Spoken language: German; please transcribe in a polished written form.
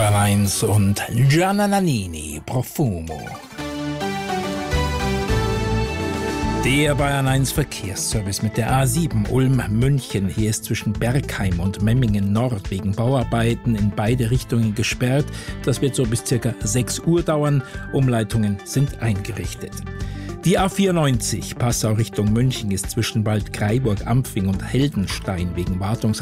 Bayern 1 und Gianna Nannini, Profumo. Der Bayern 1 Verkehrsservice mit der A7 Ulm-München. Hier ist zwischen Bergheim und Memmingen Nord wegen Bauarbeiten in beide Richtungen gesperrt. Das wird so bis ca. 6 Uhr dauern. Umleitungen sind eingerichtet. Die A94 Passau Richtung München ist zwischen Waldkraiburg, Ampfing und Heldenstein wegen